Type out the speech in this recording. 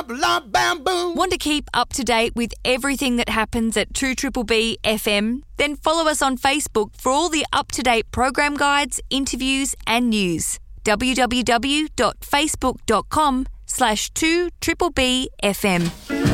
blah, bam, boom. Want to keep up to date with everything that happens at 2BBB FM? Then follow us on Facebook for all the up-to-date program guides, interviews and news. www.facebook.com/2BBB FM.